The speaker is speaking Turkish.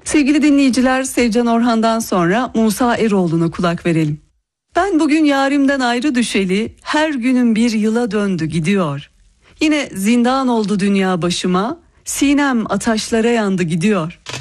Sevgili dinleyiciler, Sevcan Orhan'dan sonra Musa Eroğlu'na kulak verelim. Ben bugün yarimden ayrı düşeli, her günüm bir yıla döndü gidiyor. Yine zindan oldu dünya başıma, sinem ataşlara yandı gidiyor.